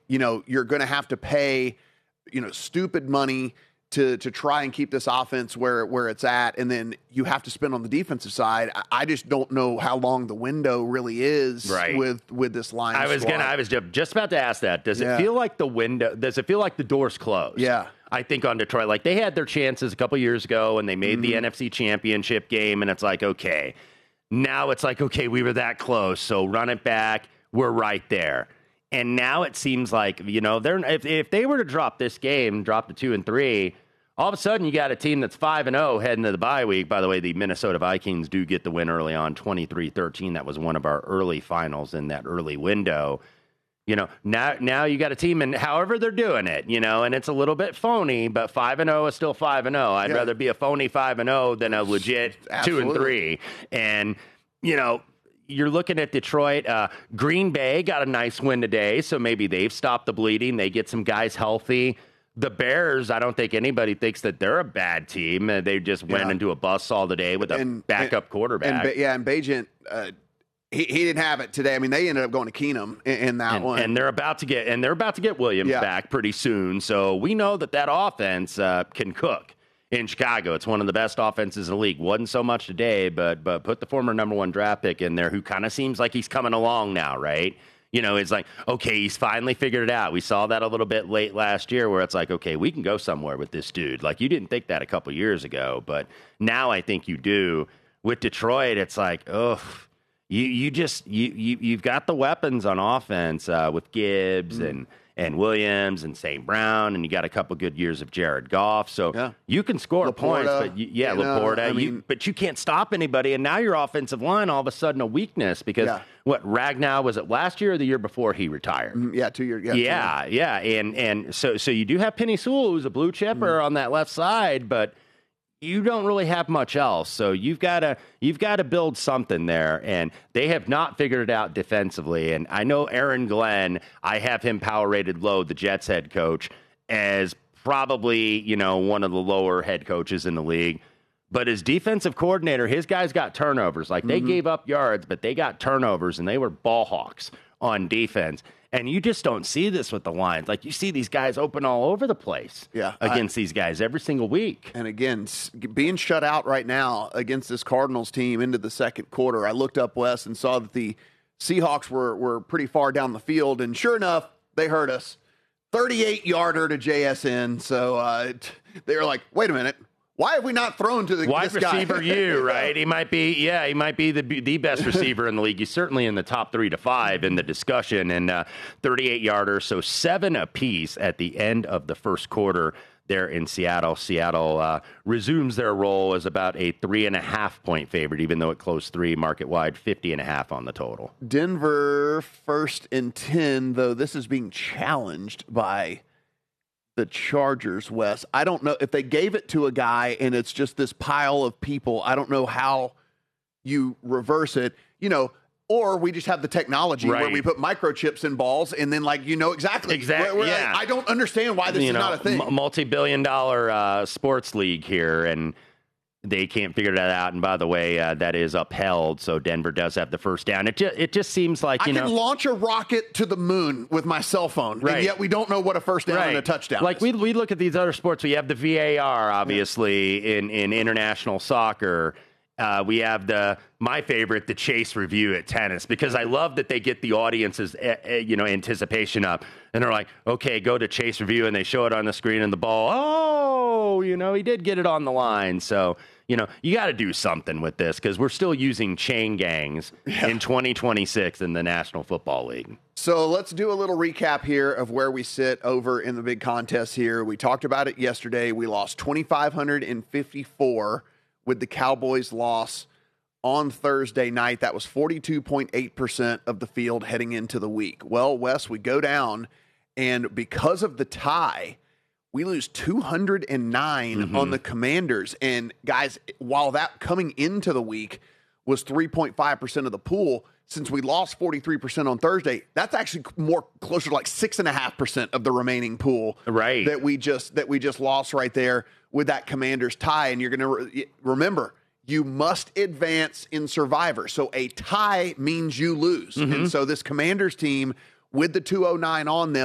you're going to have to pay, stupid money to try and keep this offense where it's at, and then you have to spend on the defensive side. I just don't know how long the window really is with this line. I was just about to ask that. Does it feel like the door's closed? Yeah. I think on Detroit, like they had their chances a couple years ago and they made the NFC Championship game, and it's like, okay, now it's like, okay, we were that close, so run it back. We're right there. And now it seems like, if they were to drop this game, drop to 2-3, all of a sudden you got a team that's 5-0 heading to the bye week. By the way, the Minnesota Vikings do get the win early on, 23-13. That was one of our early finals in that early window. Now you got a team, and however they're doing it, and it's a little bit phony, but 5-0 is still 5-0. I'd rather be a phony 5-0 than a legit 2-3. And, you're looking at Detroit. Green Bay got a nice win today, so maybe they've stopped the bleeding. They get some guys healthy. The Bears, I don't think anybody thinks that they're a bad team. They just went into a buzzsaw today with a backup quarterback. And Bagent, he didn't have it today. I mean, they ended up going to Keenum in that one. And they're about to get Williams back pretty soon. So we know that offense can cook. In Chicago, it's one of the best offenses in the league. Wasn't so much today, but put the former number 1 draft pick in there, who kind of seems like he's coming along now, right? It's like, okay, he's finally figured it out. We saw that a little bit late last year, where it's like, okay, we can go somewhere with this dude. Like, you didn't think that a couple years ago, but now I think you do. With Detroit, it's like, you've got the weapons on offense with Gibbs and Williams and St. Brown, and you got a couple good years of Jared Goff. So you can score points, but Laporta, but you can't stop anybody. And now your offensive line, all of a sudden, a weakness because Ragnow, was it last year or the year before he retired? 2 years. Yeah. And so you do have Penny Sewell, who's a blue chipper on that left side, but you don't really have much else. So you've got to build something there, and they have not figured it out defensively. And I know Aaron Glenn, I have him power rated low, the Jets head coach, as probably, one of the lower head coaches in the league. But as defensive coordinator, his guys got turnovers. Like, they gave up yards, but they got turnovers, and they were ball hawks on defense. And you just don't see this with the Lions. Like, you see these guys open all over the place against these guys every single week. And again, being shut out right now against this Cardinals team into the second quarter, I looked up, Wes, and saw that the Seahawks were pretty far down the field. And sure enough, they hurt us. 38-yarder to JSN. So they were like, wait a minute. Why have we not thrown to the wide receiver? Right? He might be the best receiver in the league. He's certainly in the top 3 to 5 in the discussion. And 38-yarder, so 7 apiece at the end of the first quarter there in Seattle. Seattle resumes their role as about a 3.5-point favorite, even though it closed 3 market wide, 50.5 on the total. Denver 1st and 10, though this is being challenged by the Chargers, Wes. I don't know if they gave it to a guy and it's just this pile of people. I don't know how you reverse it, or we just have the technology where we put microchips in balls and then exactly. I don't understand why this is not a thing. Multi-billion-dollar sports league here, and they can't figure that out. And by the way, that is upheld, so Denver does have the first down. It just seems like, I can launch a rocket to the moon with my cell phone, and yet we don't know what a first down and a touchdown is. We look at these other sports. We have the VAR, obviously, in international soccer. We have my favorite, the chase review at tennis, because I love that they get the audience's anticipation up, and they're like, okay, go to chase review, and they show it on the screen, and the ball, he did get it on the line. So you got to do something with this, because we're still using chain gangs in 2026 in the National Football League. So let's do a little recap here of where we sit over in the big contest here. We talked about it yesterday. We lost 2,554 with the Cowboys' loss on Thursday night. That was 42.8% of the field heading into the week. Well, Wes, we go down, and because of the tie, we lose 209 on the Commanders. And guys, while that coming into the week was 3.5% of the pool, since we lost 43% on Thursday, that's actually more closer to like 6.5% of the remaining pool that we just lost right there with that Commanders tie. And you're going to remember, you must advance in Survivor. So a tie means you lose. And so this Commanders team with the 209 on them,